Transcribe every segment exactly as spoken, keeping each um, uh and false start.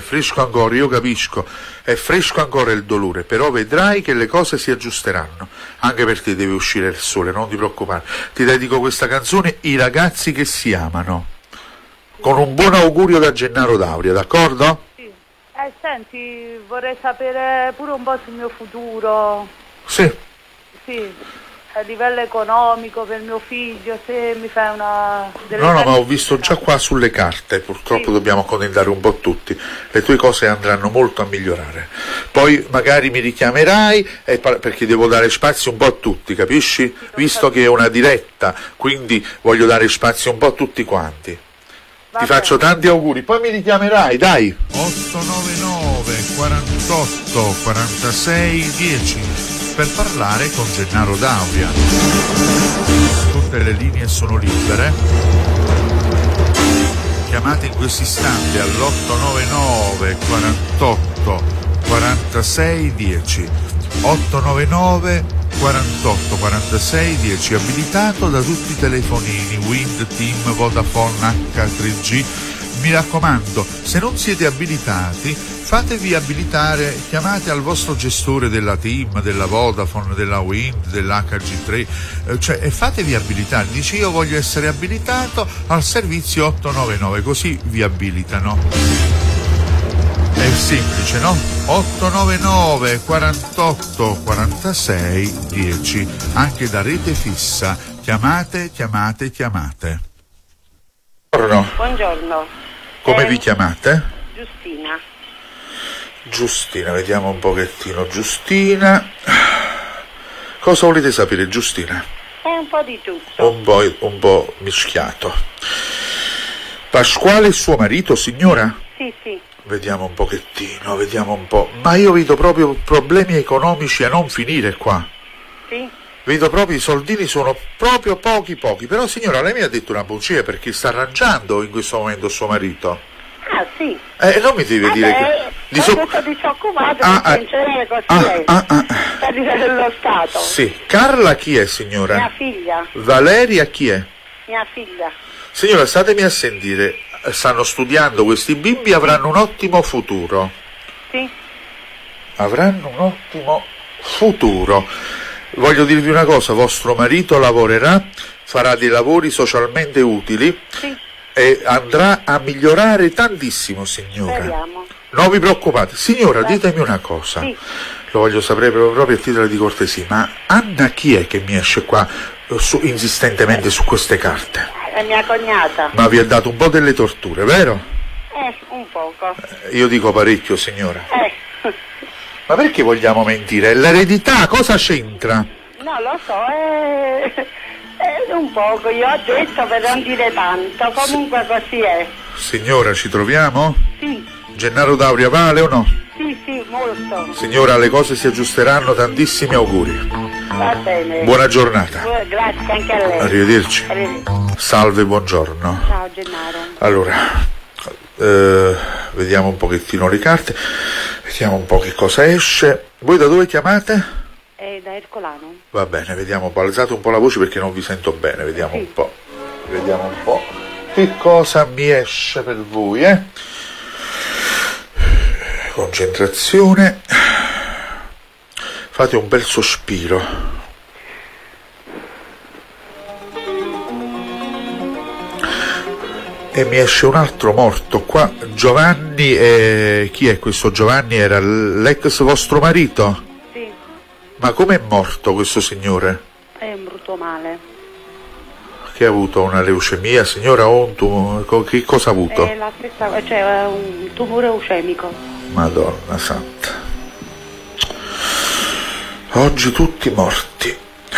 fresco ancora, io capisco, è fresco ancora il dolore, però vedrai che le cose si aggiusteranno, anche per te deve uscire il sole, non ti preoccupare. Ti dedico questa canzone, I ragazzi che si amano, con un buon augurio da Gennaro D'Auria, d'accordo? Sì. Eh, senti, vorrei sapere pure un po' sul mio futuro. Sì. Sì. A livello economico per mio figlio, se mi fai una... No, no, ma ho visto già qua sulle carte, purtroppo sì. Dobbiamo accontentare un po' tutti, le tue cose andranno molto a migliorare, poi magari mi richiamerai e par- perché devo dare spazio un po' a tutti, capisci? Sì, visto che è una diretta, quindi voglio dare spazio un po' a tutti quanti. Va Ti bene. Faccio tanti auguri, poi mi richiamerai, dai! otto nove nove quarantotto quarantasei dieci per parlare con Gennaro D'Auria. Tutte le linee sono libere. Chiamate in questo istante all'otto nove nove quarantotto quarantasei dieci. otto nove nove quarantotto quarantasei dieci, abilitato da tutti i telefonini Wind, Team, Vodafone, acca tre G. Mi raccomando, se non siete abilitati, fatevi abilitare, chiamate al vostro gestore della Team, della Vodafone, della Wind, dell'acca G tre, eh, cioè e fatevi abilitare. Dice io voglio essere abilitato al servizio otto nove nove, così vi abilitano. È semplice, no? otto nove nove quarantotto quarantasei dieci, anche da rete fissa. Chiamate, chiamate, chiamate. Buongiorno. Buongiorno. Come eh, vi chiamate? Giustina. Giustina, vediamo un pochettino. Giustina. Cosa volete sapere, Giustina? È un po' di tutto. Un po', un po' mischiato. Pasquale è suo marito, signora? Sì, sì. Vediamo un pochettino, vediamo un po'. Ma io vedo proprio problemi economici a non finire qua. Sì. Vedo proprio i soldini sono proprio pochi pochi. Però signora, lei mi ha detto una bugia perché sta arrangiando in questo momento suo marito. Ah, sì. Eh, non mi deve ah, dire beh, che... Di so... detto disoccupato, ah, ah, sincere così ah, è. Ah, ah, a livello dello Stato. Sì. Carla chi è, signora? Mia figlia. Valeria chi è? Mia figlia. Signora, statemi a sentire. Stanno studiando questi bimbi, avranno un ottimo futuro. Sì. Avranno un ottimo futuro. Voglio dirvi una cosa, vostro marito lavorerà, farà dei lavori socialmente utili, sì. E andrà a migliorare tantissimo, signora. Speriamo. Non vi preoccupate. Signora, sì. Ditemi una cosa. Sì. Lo voglio sapere proprio a titolo di cortesia, ma Anna chi è che mi esce qua su, insistentemente su queste carte? È mia cognata. Ma vi ha dato un po' delle torture, vero? Eh, un poco. Eh, io dico parecchio, signora. Eh. Ma perché vogliamo mentire? L'eredità cosa c'entra? No, lo so, è, è un poco, io ho detto per non dire tanto, comunque sì. Così è. Signora, ci troviamo? Sì. Gennaro D'Auria vale o no? Sì, sì, molto. Signora, le cose si aggiusteranno, tantissimi auguri. Va bene. Buona giornata. Bu- grazie anche a lei. Arrivederci. Arrivederci. Salve, buongiorno. Ciao Gennaro. Allora, eh, vediamo un pochettino le carte, vediamo un po' che cosa esce. Voi da dove chiamate? Eh, da Ercolano. Va bene, vediamo un po', alzate un po' la voce perché non vi sento bene, vediamo sì. un po'. Vediamo un po' che cosa mi esce per voi, eh? Concentrazione. Fate un bel sospiro. E mi esce un altro morto qua. Giovanni, eh, chi è questo Giovanni? Era l'ex vostro marito? Sì. Ma com'è morto questo signore? È un brutto male. Che ha avuto una leucemia, signora, o un tumore? Che cosa ha avuto? È la stessa, cioè un tumore leucemico. Madonna santa. Oggi tutti morti.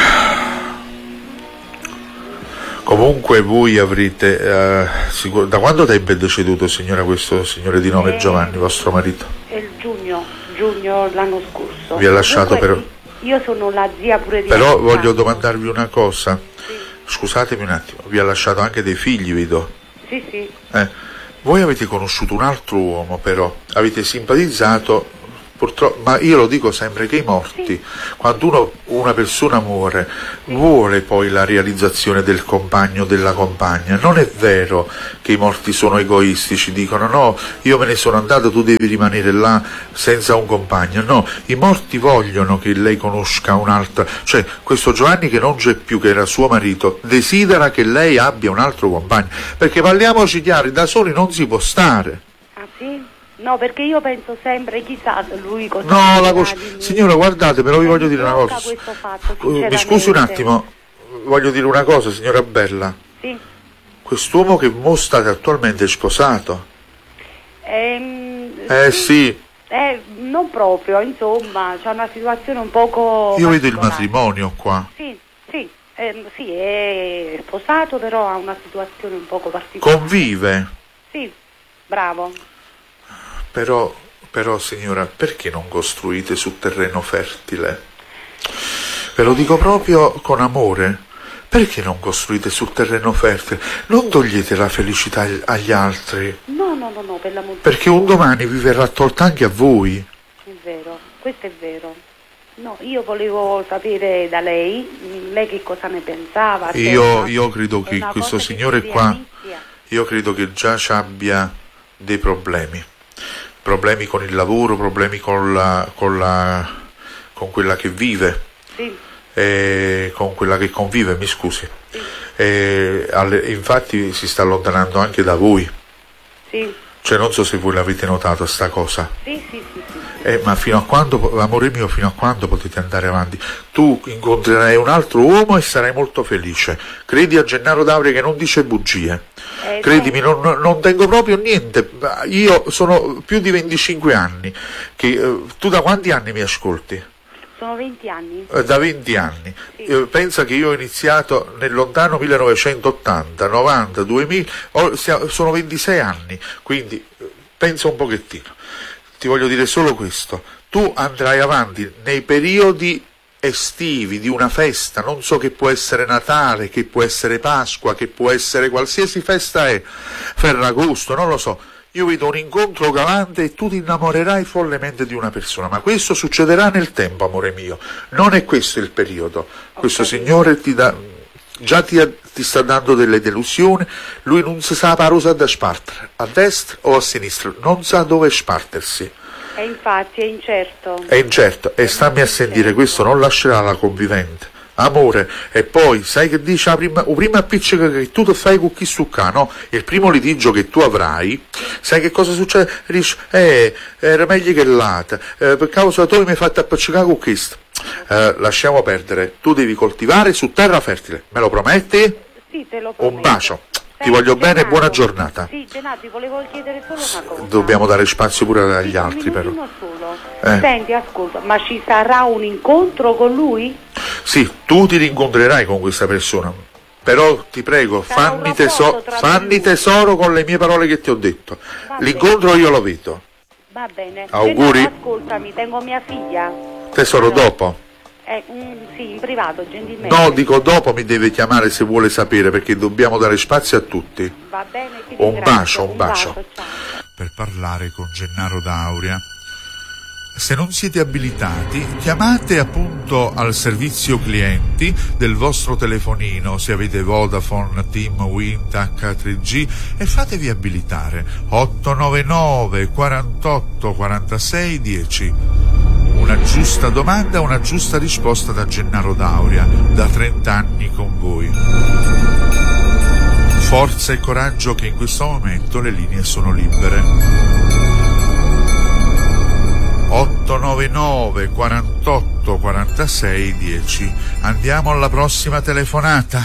Comunque voi avrete... Uh, sicur- da quando tempo è deceduto, signora, questo signore di nome è, Giovanni, vostro marito? È il giugno, giugno l'anno scorso. Vi ha lasciato però... Io sono la zia pure di... Però voglio domandarvi una cosa. Sì. Scusatemi un attimo, vi ha lasciato anche dei figli, vedo? Sì, sì. Eh, voi avete conosciuto un altro uomo, però avete simpatizzato purtroppo, ma io lo dico sempre che i morti, sì. quando uno, una persona muore, sì. vuole poi la realizzazione del compagno o della compagna. Non è vero che i morti sono egoistici, dicono no, io me ne sono andato, tu devi rimanere là senza un compagno. No, i morti vogliono che lei conosca un'altra, cioè questo Giovanni che non c'è più, che era suo marito, desidera che lei abbia un altro compagno, perché parliamoci chiari, da soli non si può stare. Ah sì? No, perché io penso sempre, chissà lui cosa. No, la cos- signora, guardate, però vi voglio dire una cosa. Fatto, mi scusi un attimo, voglio dire una cosa, signora Bella. Sì. Quest'uomo che mo state attualmente è sposato. Ehm, eh sì. sì. Eh, non proprio, insomma, c'è una situazione un poco. Io vedo il matrimonio qua. Sì, sì, eh, sì, è sposato, però ha una situazione un poco particolare. Convive? Sì, bravo. Però, però signora, perché non costruite su terreno fertile? Ve lo dico proprio con amore. Perché non costruite sul terreno fertile? Non togliete la felicità agli altri. No, no, no, no, per l'amor di Dio. Perché un domani vi verrà tolta anche a voi. È vero, questo è vero. No, io volevo sapere da lei, lei che cosa ne pensava. Io, io credo che questo signore qua, io credo che già ci abbia dei problemi. Problemi con il lavoro, problemi con la, con la, con quella che vive. Sì. Eh, con quella che convive, mi scusi. Sì. Eh, alle, infatti si sta allontanando anche da voi. Sì. Cioè non so se voi l'avete notato sta cosa. Sì, sì, sì, sì. Eh, ma fino a quando, amore mio, fino a quando potete andare avanti? Tu incontrerai un altro uomo e sarai molto felice. Credi a Gennaro D'Auria che non dice bugie. Eh, Credimi, non, non tengo proprio niente. Io sono più di venticinque anni. Che, eh, tu da quanti anni mi ascolti? Sono venti anni. Eh, da venti anni. Sì. Eh, pensa che io ho iniziato nel lontano millenovecentottanta, novanta, duemila, ho, sono ventisei anni, quindi eh, pensa un pochettino. Ti voglio dire solo questo. Tu andrai avanti nei periodi estivi di una festa, non so, che può essere Natale, che può essere Pasqua, che può essere qualsiasi festa è, Ferragosto, non lo so. Io vedo un incontro galante e tu ti innamorerai follemente di una persona, ma questo succederà nel tempo, amore mio. Non è questo il periodo. Questo okay. Signore ti dà, già ti, ti sta dando delle delusioni, lui non si sa la rosa da spartere, a destra o a sinistra, non sa dove spartersi. E infatti è incerto. È incerto, e stammi a sentire, questo non lascerà la convivente. Amore, e poi sai che dice la prima, la prima appiccica che tu ti fai con chi succa, no? Il primo litigio che tu avrai, sai che cosa succede? Dici, eh, era meglio che l'altra, eh, per causa tu mi hai fatto appiccicare con questo. Eh, lasciamo perdere, tu devi coltivare su terra fertile, me lo prometti? Sì, te lo prometto. Un bacio. Ti voglio Genato, bene e buona giornata. Sì, Genato, ti volevo chiedere solo una cosa. Dobbiamo dare spazio pure agli sì, altri, però. Solo. Eh. Senti, ascolta, ma ci sarà un incontro con lui? Sì, tu ti rincontrerai con questa persona, però ti prego, sarà fammi, teso- fammi tesoro con le mie parole che ti ho detto. Va L'incontro bene. Io lo vedo. Va bene. Auguri. Genato, ascoltami, tengo mia figlia. Tesoro, allora. Dopo? Eh, mm, sì, in privato, gentilmente. No, dico dopo mi deve chiamare se vuole sapere, perché dobbiamo dare spazio a tutti. Va bene, ti un bacio, un, un bacio. bacio ciao. Per parlare con Gennaro D'Auria, se non siete abilitati, chiamate appunto al servizio clienti del vostro telefonino, se avete Vodafone, Team, Wind, acca tre G, e fatevi abilitare otto nove nove quarantotto quarantasei dieci. Una giusta domanda, una giusta risposta da Gennaro D'Auria, da trenta anni con voi. Forza e coraggio, che in questo momento le linee sono libere. otto nove nove quarantotto quarantasei dieci. Andiamo alla prossima telefonata.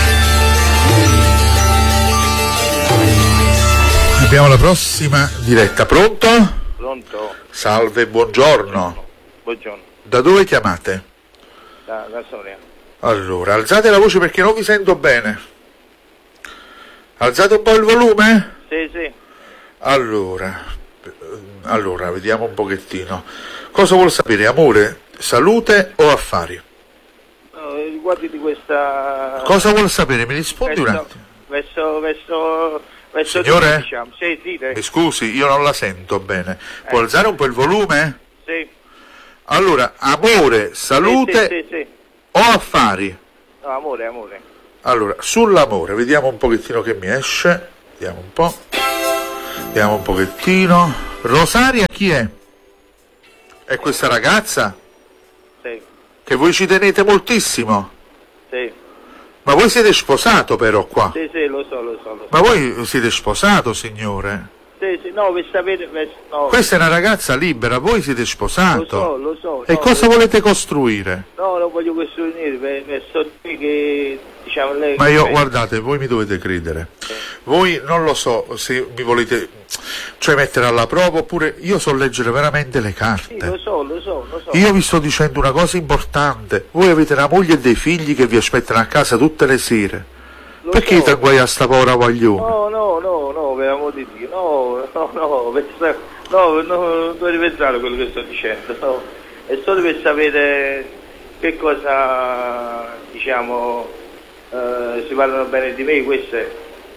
Abbiamo la prossima diretta. Pronto? Pronto. Salve, buongiorno. Buongiorno. Da dove chiamate? Da, da Soria. Allora, alzate la voce perché non vi sento bene. Alzate un po' il volume? Sì, sì. Allora, allora, vediamo un pochettino. Cosa vuol sapere, amore? Salute o affari? No, riguardi di questa... Cosa vuol sapere? Mi rispondi verso, un attimo. Verso, verso, verso Signore? Di, diciamo. Sì, sì, Mi scusi, io non la sento bene. Può eh. alzare un po' il volume? Sì. Allora, amore, salute Sì, sì, sì, sì. o affari? No, amore, amore. Allora, sull'amore, vediamo un pochettino che mi esce. Vediamo un po'. Vediamo un pochettino. Rosaria chi è? È questa ragazza? Sì, Che voi ci tenete moltissimo. sì. Ma voi siete sposato però qua? Sì, sì, lo so, lo so, lo so. Ma voi siete sposato, signore? Sì, sì, no, per sapere... per- no. Questa è una ragazza libera, voi siete Lo sposato. so, lo so. E no, cosa lo- volete costruire? No, non voglio costruire, per, per so che, diciamo, lei... Ma io, per- guardate, voi mi dovete credere. Voi non lo so se mi volete, cioè, mettere alla prova, oppure io so leggere veramente le Sì, lo carte. so, lo so, lo so. Io vi sto dicendo una cosa importante. Voi avete una moglie e dei figli che vi aspettano a casa tutte le sere. Lo Perché so. ti agguai a sta povera guaglione? No, no, no, no, per amor di Dio, no, no, no, pensa- no, no, non devi pensare a quello che sto dicendo, no. È solo per sapere che cosa, diciamo, eh, si parlano bene di me, questo è.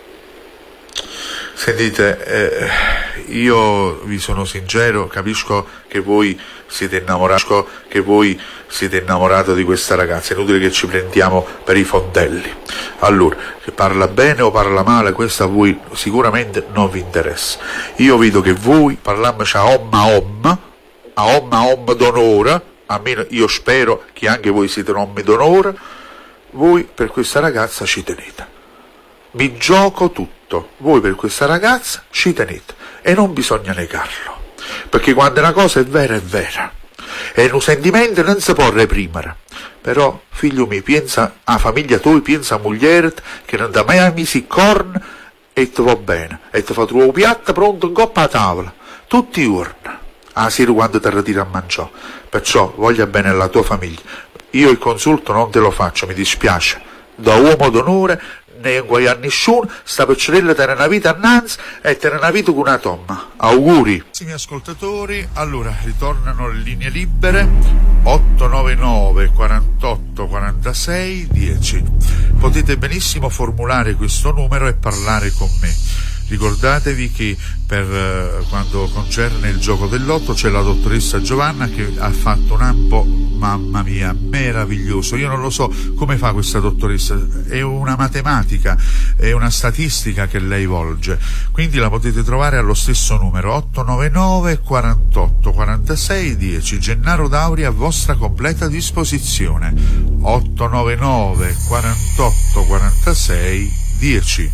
Sentite, eh, io vi sono sincero, capisco che voi siete innamorati, che voi siete innamorato di questa ragazza, è inutile che ci prendiamo per i fondelli. Allora, che parla bene o parla male, questo a voi sicuramente non vi interessa. Io vedo che voi parliamoci a om a om, a om a om d'onore, almeno io spero che anche voi siete uomini d'onore, voi per questa ragazza ci tenete. Vi gioco tutto, voi per questa ragazza ci tenete e non bisogna negarlo, perché quando una cosa è vera è vera e un sentimento non si può reprimere. Però figlio mio, pensa a famiglia tua, pensa a moglie che non ti mai misi corn e ti va bene e ti fa trovare un piatto pronto in coppa a tavola tutti i giorni a sera quando ti ritiri a mangiare. Perciò voglia bene alla tua famiglia. Io il consulto non te lo faccio, mi dispiace, da uomo d'onore ne guai a nessuno, sta piccerella tenere una vita annanzi e tenere una vita con una tomma. Auguri. Carissimi ascoltatori, allora ritornano le linee libere otto nove nove quarantotto quarantasei dieci. Potete benissimo formulare questo numero e parlare con me. Ricordatevi che per eh, quando concerne il gioco del lotto c'è la dottoressa Giovanna che ha fatto un ampo, mamma mia, meraviglioso. Io non lo so come fa questa dottoressa, è una matematica, è una statistica che lei volge. Quindi la potete trovare allo stesso numero otto nove nove quarantotto quarantasei dieci. Gennaro Dauri a vostra completa disposizione. otto nove nove quarantotto quarantasei dieci.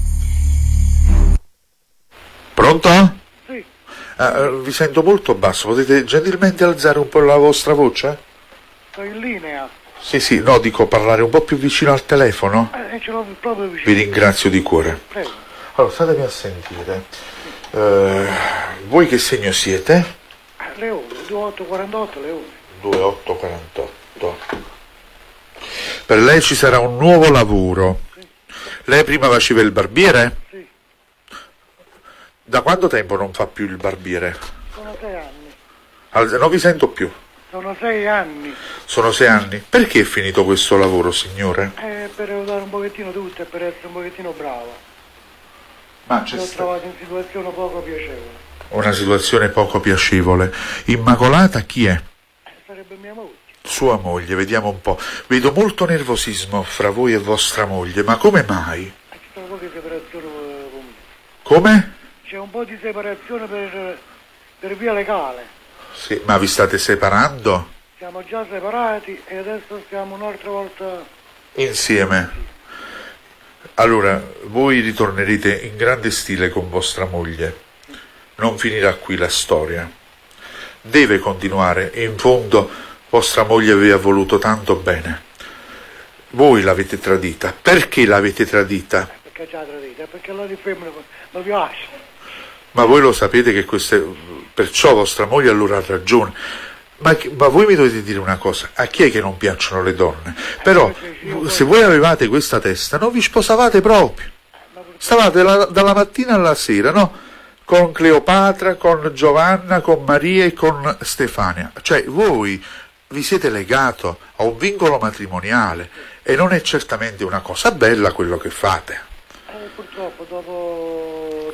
Pronto? Sì, Ah, vi sento molto basso, potete gentilmente alzare un po' la vostra voce? sto in linea. Sì, sì, no, dico parlare un po' più vicino al telefono. Eh, ce l'ho proprio vicino. Vi ringrazio di cuore. Prego. Allora, statemi a sentire. Eh, voi che segno siete? Eh, Leone, ventotto quarantotto Leone. due otto quarantotto. Per lei ci sarà un nuovo lavoro. Lei prima faceva il barbiere? Sì, Da quanto tempo non fa più il barbiere? sono sei anni. Al- non vi sento più. Sono sei anni. Sono sei anni. Perché è finito questo lavoro, signore? Eh, per aiutare un pochettino tutti e per essere un pochettino brava. Ma Mi c'è ho sta- trovato in situazione poco piacevole. una situazione poco piacevole. Immacolata chi è? Eh, sarebbe mia moglie. Sua moglie, vediamo un po'. Vedo molto nervosismo fra voi e vostra moglie, ma come mai? Eh, ci sono poche separazioni eh, con me. Come? C'è un po' di separazione per, per via legale. Sì, ma vi state separando? Siamo già separati e adesso stiamo un'altra volta. Insieme. Allora, voi ritornerete in grande stile con vostra moglie. Non finirà qui la storia. Deve continuare e in fondo vostra moglie vi ha voluto tanto bene. Voi l'avete tradita. Perché l'avete tradita? Perché già tradita? Perché la di femmina mi piace. Ma voi lo sapete che queste... Perciò vostra moglie allora ha ragione. Ma, che- ma voi mi dovete dire una cosa, a chi è che non piacciono le donne? Però, se voi avevate questa testa, non vi sposavate proprio. Stavate la- dalla mattina alla sera, no? Con Cleopatra, con Giovanna, con Maria e con Stefania. Cioè, voi vi siete legato a un vincolo matrimoniale e non è certamente una cosa bella quello che fate. Eh, purtroppo dopo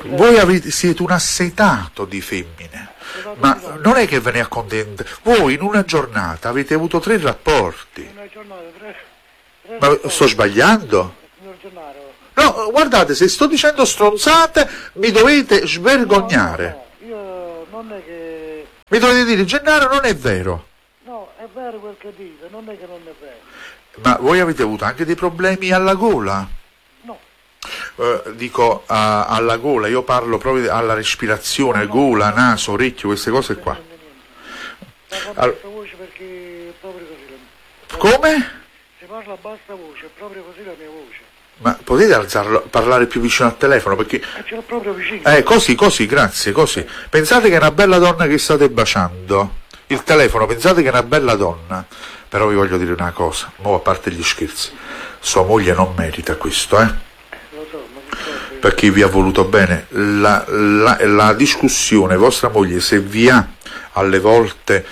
voi avete, siete un assetato di femmine, ma non è che ve ne accontentate. Voi in una giornata avete avuto tre rapporti. Una giornata, tre, tre Ma rapporti. sto sbagliando? Signor Gennaro. No, guardate, se sto dicendo stronzate mi dovete svergognare. No, no, io non è che... Mi dovete dire, Gennaro, non è vero. No, è vero quel che dite, non è che non è vero. Ma voi avete avuto anche dei problemi alla gola? No. Eh, dico a- alla gola, io parlo proprio alla respirazione, gola, naso, orecchio, queste cose qua. Niente, niente. Si parla a Al- bassa voce perché è proprio così la... Come? Si parla a bassa voce, è proprio così la mia voce. Ma potete alzarlo, parlare più vicino al telefono? Perché... E ce l'ho proprio vicino. Eh, così, così, grazie, così. Pensate che è una bella donna che state baciando. Il telefono, pensate che è una bella donna. Però vi voglio dire una cosa, mo a parte gli scherzi. Sua moglie non merita questo, eh? Lo so, ma che cosa? Perché vi ha voluto bene. La, la, la discussione, vostra moglie, se vi ha alle volte,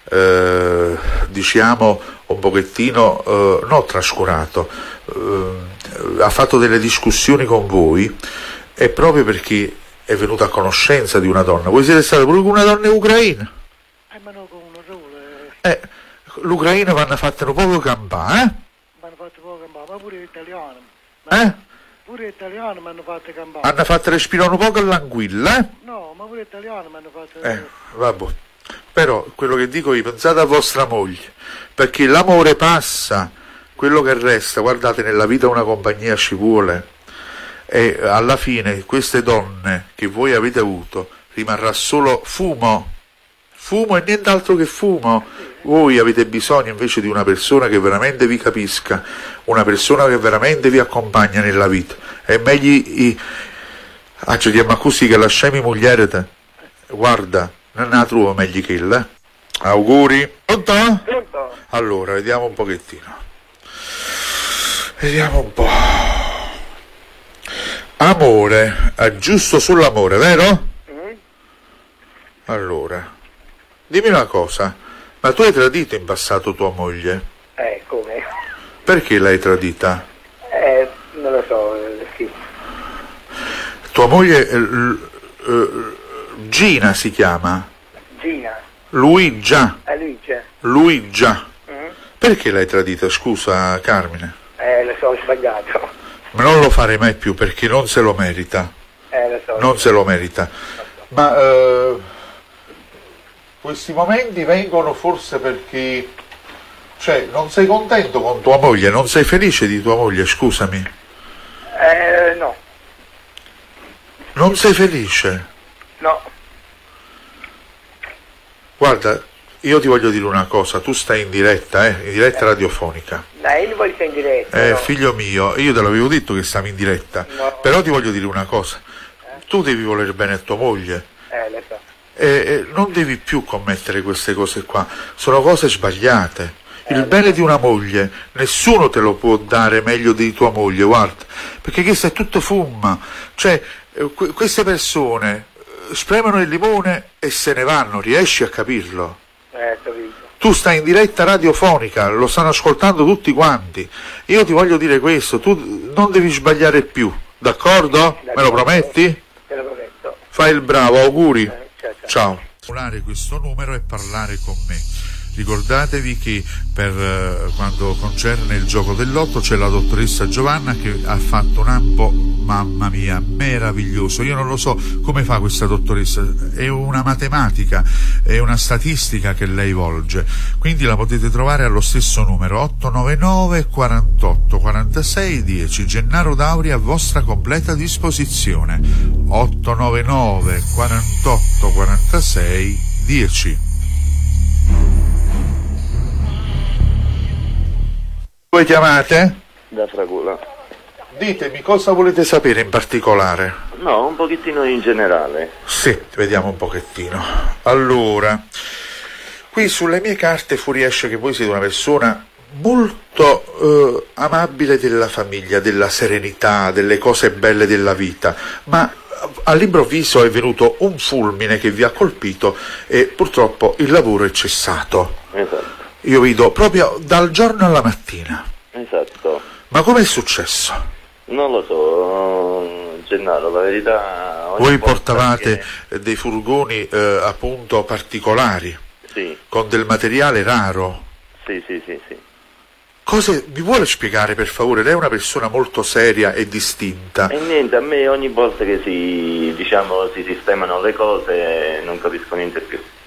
eh, diciamo, un pochettino, eh, no trascurato, eh, ha fatto delle discussioni con voi, è proprio perché è venuta a conoscenza di una donna. Voi siete stati pure con una donna ucraina? Eh, ma no, con uno solo. Eh, l'Ucraina vanno fatte un poco campare, eh? Mi hanno fatto poco campare, ma pure italiano. Ma Eh? pure italiano mi hanno fatto campare. Hanno fatto respirare un poco l'anguilla, eh? No, ma pure italiano mi hanno fatto... Eh, vabbè. Però quello che dico io, pensate a vostra moglie, perché l'amore passa, quello che resta, guardate, nella vita una compagnia ci vuole, e alla fine queste donne che voi avete avuto rimarrà solo fumo, fumo e nient'altro che fumo. Voi avete bisogno invece di una persona che veramente vi capisca, una persona che veramente vi accompagna nella vita. È meglio i... Ah, ci chiama così che lasciami moglie te. Guarda, non la trovo meglio che il, eh? Auguri. Pronto? Pronto? Allora, vediamo un pochettino. Vediamo un po'. Amore, è giusto sull'amore, vero? Mm? Allora, dimmi una cosa, ma tu hai tradito in passato tua moglie? Eh, come? Perché l'hai tradita? Eh, non lo so, eh, sì. Tua moglie, eh, l- eh, Gina si chiama? Gina, Luigia, è Luigi. Luigia. Mm? Perché l'hai tradita, scusa Carmine? Eh, lo so, ho sbagliato. Ma non lo farei mai più perché non se lo merita, Eh, lo so. non se lo merita. Ma eh, questi momenti vengono forse perché, cioè, non sei contento con tua moglie, non sei felice di tua moglie, scusami. Eh, no, Non sei felice? no. Guarda, io ti voglio dire una cosa, tu stai in diretta, eh, in diretta radiofonica. Dai, io voglio stare in diretta. Eh, no? figlio mio, io te l'avevo detto che stavi in diretta, No. però ti voglio dire una cosa, tu devi voler bene a tua moglie. Eh, lo so. E, e non devi più commettere queste cose qua, sono cose sbagliate. Il bene di una moglie nessuno te lo può dare meglio di tua moglie, guarda, perché questo è tutto fumma. Cioè, eh, que- queste persone eh, spremono il limone e se ne vanno, riesci a capirlo? Eh, capito. Tu stai in diretta radiofonica, lo stanno ascoltando tutti quanti. Io ti voglio dire questo, tu non devi sbagliare più, d'accordo? Me lo prometti? Te lo prometto. Fai il bravo, auguri. Eh, ciao, ciao. Ciao. Questo numero e parlare con me. Ricordatevi che per eh, quando concerne il gioco del lotto c'è la dottoressa Giovanna che ha fatto un ampo, mamma mia, meraviglioso. Io non lo so come fa questa dottoressa, è una matematica, è una statistica che lei volge. Quindi la potete trovare allo stesso numero otto nove nove quarantotto quarantasei dieci. Gennaro Dauri a vostra completa disposizione. otto nove nove quarantotto quarantasei dieci. Voi chiamate? Da Fragola. Ditemi cosa volete sapere in particolare. No, un pochettino in generale. Sì, vediamo un pochettino. Allora, qui sulle mie carte fuoriesce che voi siete una persona molto eh, amabile della famiglia, della serenità, delle cose belle della vita, ma all'improvviso è venuto un fulmine che vi ha colpito e purtroppo il lavoro è cessato. Esatto. Io vedo proprio dal giorno alla mattina. Esatto. Ma com'è successo? Non lo so, Gennaro, la verità Voi volta portavate che- dei furgoni eh, appunto particolari, Sì, con del materiale raro. sì, sì, sì, sì. Cose, mi vuole spiegare per favore? Lei è una persona molto seria e distinta. E niente, a me ogni volta che si, diciamo, si sistemano le cose non capisco niente più.